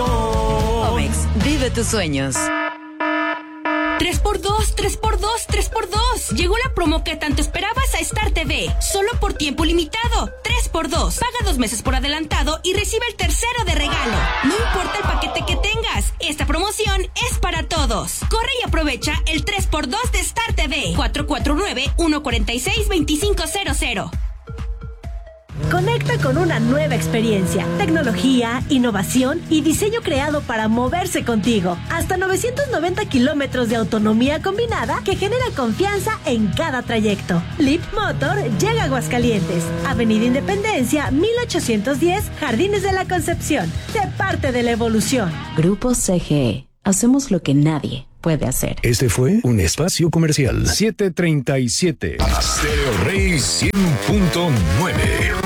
emoción. Comex, vive tus sueños. 3x2, 3x2, 3x2. Llegó la promo que tanto esperabas a Star TV. Solo por tiempo limitado. 3x2. Paga 2 meses por adelantado y recibe el tercero de regalo. No importa el paquete que tengas. Esta promoción es para todos. Corre y aprovecha el 3x2 de Star TV. 449-146-2500. Conecta con una nueva experiencia, tecnología, innovación y diseño creado para moverse contigo. Hasta 990 kilómetros de autonomía combinada que genera confianza en cada trayecto. Leap Motor llega a Aguascalientes, Avenida Independencia, 1810, Jardines de la Concepción. Sé parte de la evolución. Grupo CGE. Hacemos lo que nadie puede hacer. Este fue un espacio comercial. 737. Stereo Rey 100.9.